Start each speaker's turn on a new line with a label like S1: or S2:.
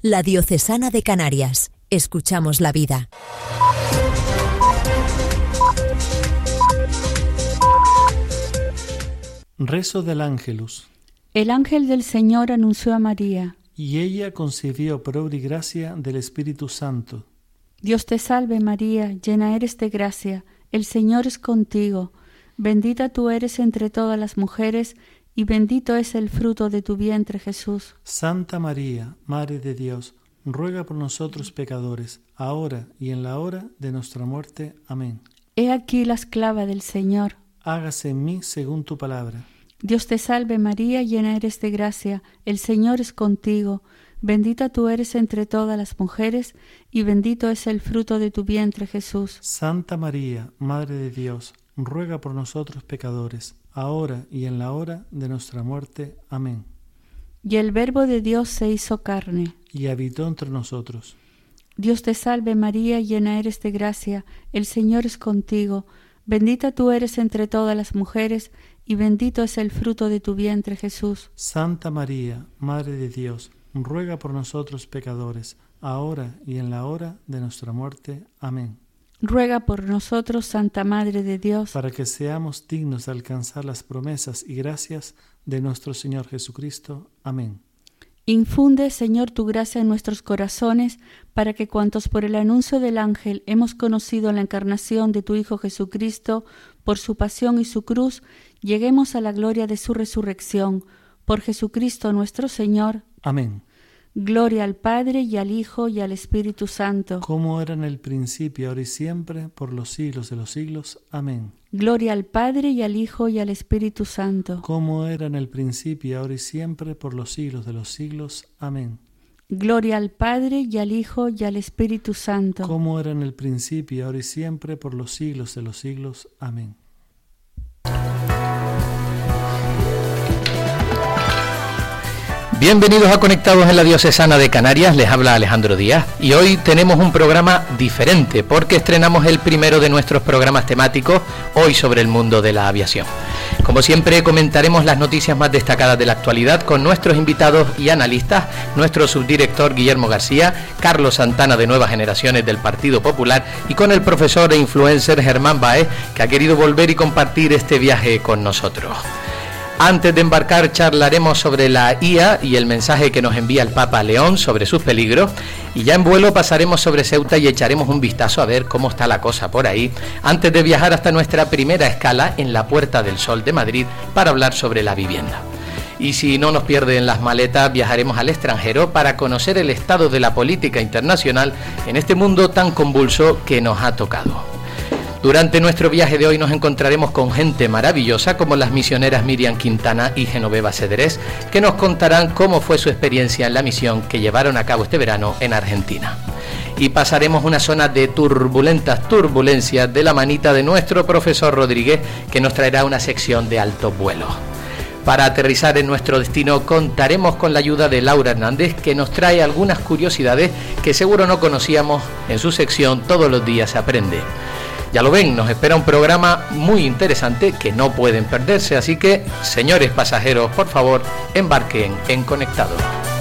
S1: La Diocesana de Canarias. Escuchamos la vida.
S2: Rezo del Ángelus.
S3: El ángel del Señor anunció a María.
S2: Y ella concibió por obra y gracia del Espíritu Santo.
S3: Dios te salve María, llena eres de gracia, el Señor es contigo. Bendita tú eres entre todas las mujeres, y bendito es el fruto de tu vientre, Jesús.
S2: Santa María, Madre de Dios, ruega por nosotros pecadores, ahora y en la hora de nuestra muerte. Amén.
S3: He aquí la esclava del Señor.
S2: Hágase en mí según tu palabra.
S3: Dios te salve María, llena eres de gracia, el Señor es contigo. Bendita tú eres entre todas las mujeres, y bendito es el fruto de tu vientre, Jesús.
S2: Santa María, Madre de Dios, ruega por nosotros pecadores, ahora y en la hora de nuestra muerte. Amén.
S3: Y el Verbo de Dios se hizo carne.
S2: Y habitó entre nosotros.
S3: Dios te salve María, llena eres de gracia, el Señor es contigo. Bendita tú eres entre todas las mujeres, y bendito es el fruto de tu vientre, Jesús.
S2: Santa María, Madre de Dios, ruega por nosotros pecadores, ahora y en la hora de nuestra muerte. Amén.
S3: Ruega por nosotros, Santa Madre de Dios,
S2: para que seamos dignos de alcanzar las promesas y gracias de nuestro Señor Jesucristo. Amén.
S3: Infunde, Señor, tu gracia en nuestros corazones, para que cuantos por el anuncio del ángel hemos conocido la encarnación de tu Hijo Jesucristo, por su pasión y su cruz, lleguemos a la gloria de su resurrección. Por Jesucristo nuestro Señor.
S2: Amén.
S3: Gloria al Padre, y al Hijo, y al Espíritu Santo.
S2: Como era en el principio, ahora y siempre, por los siglos de los siglos. Amén.
S3: Gloria al Padre, y al Hijo, y al Espíritu Santo.
S2: Como era en el principio, ahora y siempre, por los siglos de los siglos. Amén.
S3: Gloria al Padre, y al Hijo, y al Espíritu Santo.
S2: Como era en el principio, ahora y siempre, por los siglos de los siglos. Amén.
S4: Bienvenidos a Conectados en la Diocesana de Canarias, les habla Alejandro Díaz y hoy tenemos un programa diferente porque estrenamos el primero de nuestros programas temáticos, hoy sobre el mundo de la aviación. Como siempre comentaremos las noticias más destacadas de la actualidad con nuestros invitados y analistas, nuestro subdirector Guillermo García, Carlos Santana de Nuevas Generaciones del Partido Popular y con el profesor e influencer Germán Baez, que ha querido volver y compartir este viaje con nosotros. Antes de embarcar charlaremos sobre la IA y el mensaje que nos envía el Papa León sobre sus peligros y ya en vuelo pasaremos sobre Ceuta y echaremos un vistazo a ver cómo está la cosa por ahí antes de viajar hasta nuestra primera escala en la Puerta del Sol de Madrid para hablar sobre la vivienda. Y si no nos pierden las maletas, viajaremos al extranjero para conocer el estado de la política internacional en este mundo tan convulso que nos ha tocado. Durante nuestro viaje de hoy nos encontraremos con gente maravillosa como las misioneras Miriam Quintana y Genoveva Cederés, que nos contarán cómo fue su experiencia en la misión que llevaron a cabo este verano en Argentina. Y pasaremos una zona de turbulencias de la manita de nuestro profesor Rodríguez, que nos traerá una sección de alto vuelo. Para aterrizar en nuestro destino contaremos con la ayuda de Laura Hernández, que nos trae algunas curiosidades que seguro no conocíamos en su sección Todos los días se aprende. Ya lo ven, nos espera un programa muy interesante que no pueden perderse, así que, señores pasajeros, por favor, embarquen en Conectados.